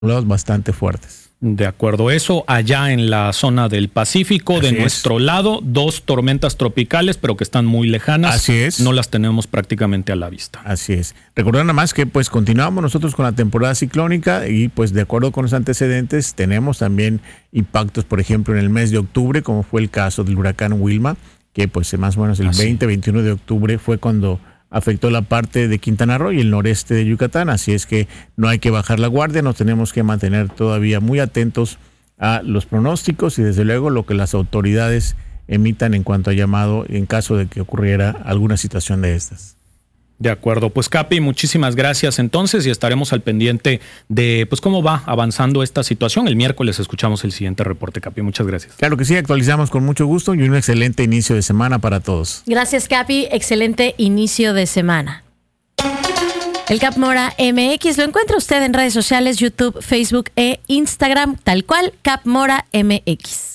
bastante fuertes. De acuerdo, eso allá en la zona del Pacífico. Así de nuestro lado, 2 tormentas tropicales, pero que están muy lejanas. Así es. No las tenemos prácticamente a la vista. Así es. Recordar nada más que pues continuamos nosotros con la temporada ciclónica y pues de acuerdo con los antecedentes tenemos también impactos, por ejemplo, en el mes de octubre, como fue el caso del huracán Wilma, que pues más o menos el 20-21 de octubre fue cuando afectó la parte de Quintana Roo y el noreste de Yucatán, así es que no hay que bajar la guardia, nos tenemos que mantener todavía muy atentos a los pronósticos y desde luego lo que las autoridades emitan en cuanto a llamado en caso de que ocurriera alguna situación de estas. De acuerdo, pues Capi, muchísimas gracias entonces y estaremos al pendiente de pues cómo va avanzando esta situación. El miércoles escuchamos el siguiente reporte, Capi. Muchas gracias. Claro que sí, actualizamos con mucho gusto y un excelente inicio de semana para todos. Gracias, Capi. Excelente inicio de semana. El Cap Mora MX lo encuentra usted en redes sociales, YouTube, Facebook e Instagram, tal cual, Cap Mora MX.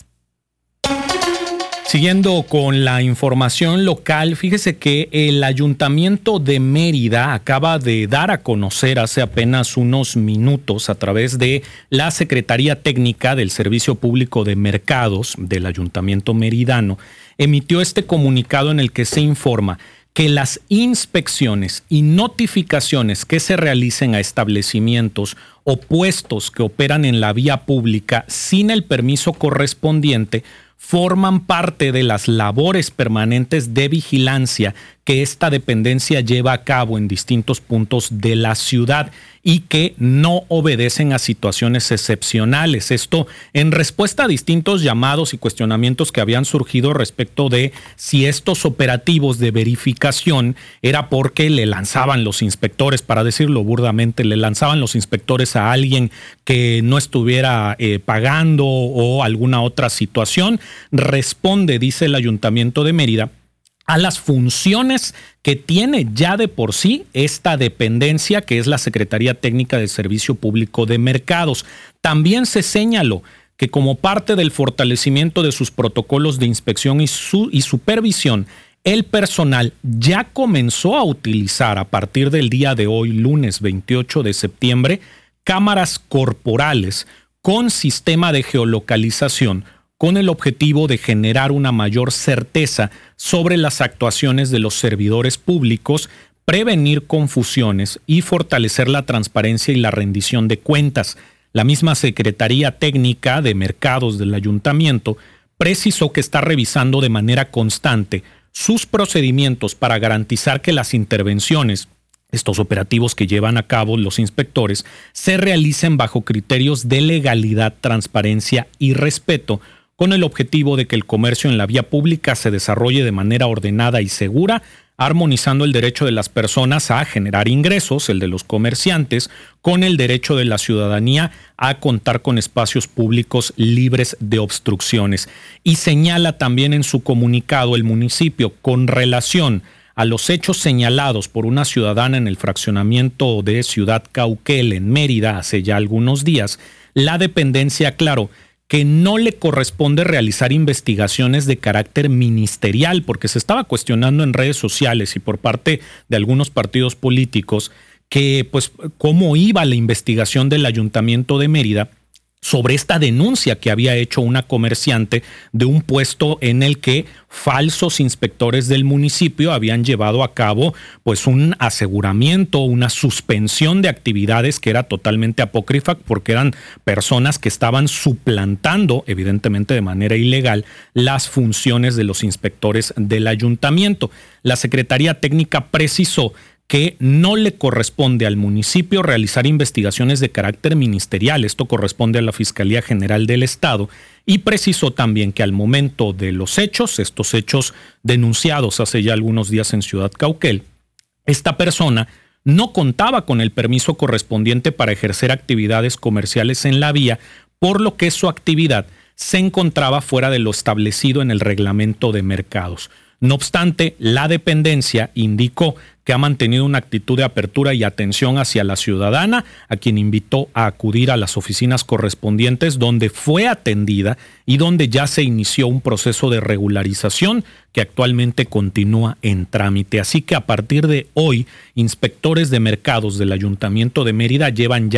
Siguiendo con la información local, fíjese que el Ayuntamiento de Mérida acaba de dar a conocer hace apenas unos minutos a través de la Secretaría Técnica del Servicio Público de Mercados del Ayuntamiento Meridano, emitió este comunicado en el que se informa que las inspecciones y notificaciones que se realicen a establecimientos o puestos que operan en la vía pública sin el permiso correspondiente forman parte de las labores permanentes de vigilancia que esta dependencia lleva a cabo en distintos puntos de la ciudad y que no obedecen a situaciones excepcionales. Esto en respuesta a distintos llamados y cuestionamientos que habían surgido respecto de si estos operativos de verificación era porque le lanzaban los inspectores, para decirlo burdamente, le lanzaban los inspectores a alguien que no estuviera pagando o alguna otra situación. Responde, dice el Ayuntamiento de Mérida, a las funciones que tiene ya de por sí esta dependencia que es la Secretaría Técnica del Servicio Público de Mercados. También se señaló que como parte del fortalecimiento de sus protocolos de inspección y supervisión, el personal ya comenzó a utilizar a partir del día de hoy, lunes 28 de septiembre, cámaras corporales con sistema de geolocalización con el objetivo de generar una mayor certeza sobre las actuaciones de los servidores públicos, prevenir confusiones y fortalecer la transparencia y la rendición de cuentas. La misma Secretaría Técnica de Mercados del Ayuntamiento precisó que está revisando de manera constante sus procedimientos para garantizar que las intervenciones, estos operativos que llevan a cabo los inspectores, se realicen bajo criterios de legalidad, transparencia y respeto, con el objetivo de que el comercio en la vía pública se desarrolle de manera ordenada y segura, armonizando el derecho de las personas a generar ingresos, el de los comerciantes, con el derecho de la ciudadanía a contar con espacios públicos libres de obstrucciones. Y señala también en su comunicado el municipio con relación a los hechos señalados por una ciudadana en el fraccionamiento de Ciudad Cauquel en Mérida hace ya algunos días, la dependencia aclaró que no le corresponde realizar investigaciones de carácter ministerial, porque se estaba cuestionando en redes sociales y por parte de algunos partidos políticos que, pues, cómo iba la investigación del Ayuntamiento de Mérida sobre esta denuncia que había hecho una comerciante de un puesto en el que falsos inspectores del municipio habían llevado a cabo pues un aseguramiento, una suspensión de actividades que era totalmente apócrifa porque eran personas que estaban suplantando, evidentemente de manera ilegal, las funciones de los inspectores del ayuntamiento. La Secretaría Técnica precisó que no le corresponde al municipio realizar investigaciones de carácter ministerial. Esto corresponde a la Fiscalía General del Estado, y precisó también que al momento de los hechos, estos hechos denunciados hace ya algunos días en Ciudad Cauquel, esta persona no contaba con el permiso correspondiente para ejercer actividades comerciales en la vía, por lo que su actividad se encontraba fuera de lo establecido en el reglamento de mercados. No obstante, la dependencia indicó que ha mantenido una actitud de apertura y atención hacia la ciudadana, a quien invitó a acudir a las oficinas correspondientes donde fue atendida y donde ya se inició un proceso de regularización que actualmente continúa en trámite. Así que a partir de hoy, inspectores de mercados del Ayuntamiento de Mérida llevan ya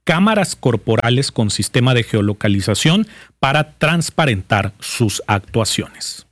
cámaras corporales con sistema de geolocalización para transparentar sus actuaciones.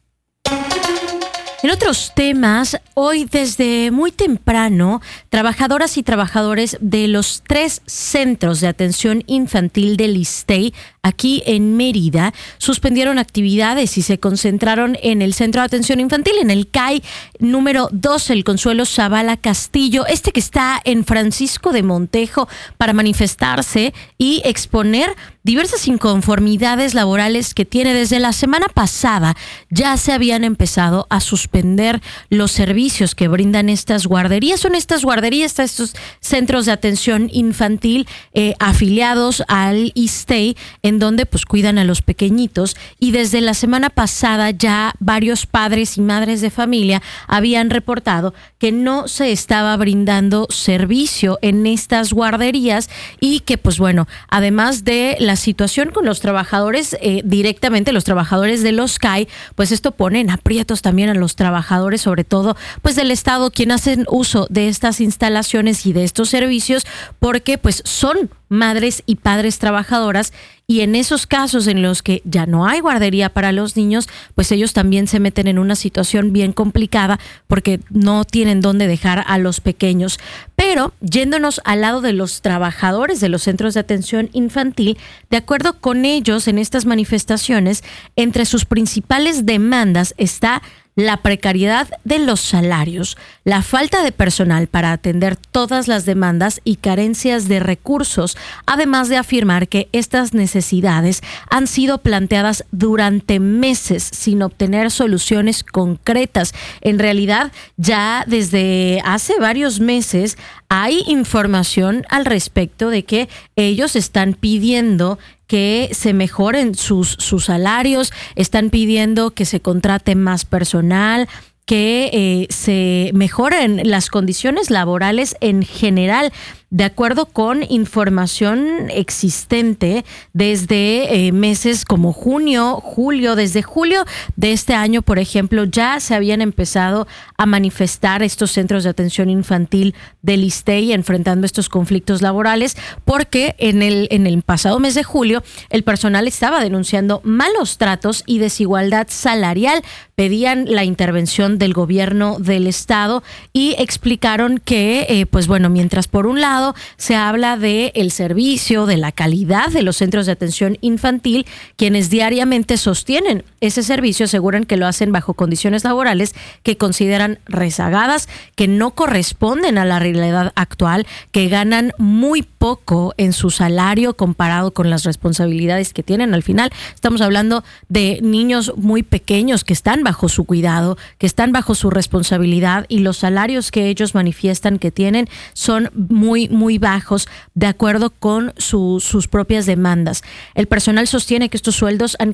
En otros temas, hoy desde muy temprano, trabajadoras y trabajadores de los 3 centros de atención infantil del ISSSTE, aquí en Mérida, suspendieron actividades y se concentraron en el Centro de Atención Infantil, en el CAI número 2, el Consuelo Zavala Castillo, que está en Francisco de Montejo, para manifestarse y exponer diversas inconformidades laborales que tiene. Desde la semana pasada ya se habían empezado a suspender los servicios que brindan estas guarderías. Son estas guarderías, estos centros de atención infantil afiliados al ISSSTE, en donde pues cuidan a los pequeñitos, y desde la semana pasada ya varios padres y madres de familia habían reportado que no se estaba brindando servicio en estas guarderías y que pues bueno, además de la situación con los trabajadores, directamente los trabajadores de los CAI, pues esto pone en aprietos también a los trabajadores, sobre todo pues del Estado, quien hacen uso de estas instalaciones y de estos servicios, porque pues son madres y padres trabajadoras, y en esos casos en los que ya no hay guardería para los niños, pues ellos también se meten en una situación bien complicada porque no tienen dónde dejar a los pequeños. Pero yéndonos al lado de los trabajadores de los centros de atención infantil, de acuerdo con ellos en estas manifestaciones, entre sus principales demandas está la precariedad de los salarios, la falta de personal para atender todas las demandas y carencias de recursos, además de afirmar que estas necesidades han sido planteadas durante meses sin obtener soluciones concretas. En realidad, ya desde hace varios meses hay información al respecto de que ellos están pidiendo que se mejoren sus salarios, están pidiendo que se contrate más personal, que se mejoren las condiciones laborales en general. De acuerdo con información existente desde meses como junio, julio, desde julio de este año, por ejemplo, ya se habían empezado a manifestar estos centros de atención infantil del ISSSTE enfrentando estos conflictos laborales, porque en el pasado mes de julio el personal estaba denunciando malos tratos y desigualdad salarial. Pedían la intervención del gobierno del estado y explicaron que, pues bueno, mientras por un lado se habla de el servicio, de la calidad de los centros de atención infantil, quienes diariamente sostienen ese servicio aseguran que lo hacen bajo condiciones laborales que consideran rezagadas, que no corresponden a la realidad actual, que ganan muy poco en su salario comparado con las responsabilidades que tienen. Al final estamos hablando de niños muy pequeños que están bajo su cuidado, que están bajo su responsabilidad, y los salarios que ellos manifiestan que tienen son muy bajos de acuerdo con sus propias demandas. El personal sostiene que estos sueldos han